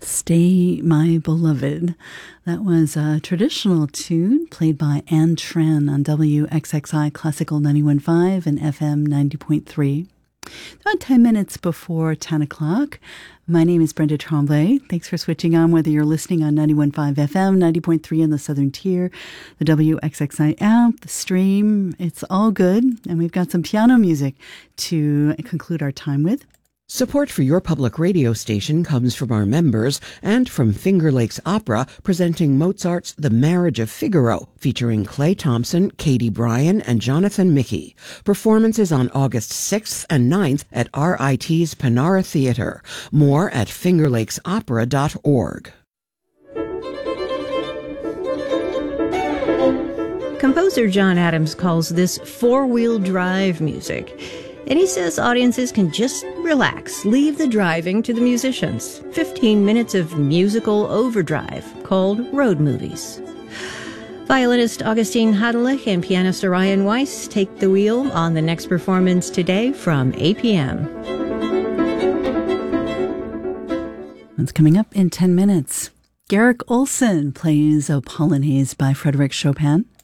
Stay My Beloved. That was a traditional tune played by Anne Tran on WXXI Classical 91.5 and FM 90.3. About 10 minutes before 10 o'clock. My name is Brenda Tremblay. Thanks for switching on, whether you're listening on 91.5 FM, 90.3 in the Southern Tier, the WXXI app, the stream. It's all good. And we've got some piano music to conclude our time with. Support for your public radio station comes from our members and from Finger Lakes Opera, presenting Mozart's The Marriage of Figaro, featuring Clay Thompson, Katie Bryan, and Jonathan Mickey. Performances on August 6th and 9th at RIT's Panara Theater. More at fingerlakesopera.org. Composer John Adams calls this four-wheel drive music. And he says audiences can just relax, leave the driving to the musicians. 15 minutes of musical overdrive called road movies. Violinist Augustine Hadelich and pianist Orion Weiss take the wheel on the next performance today from 8 p.m. It's coming up in 10 minutes. Garrick Olson plays a Polonaise by Frédéric Chopin.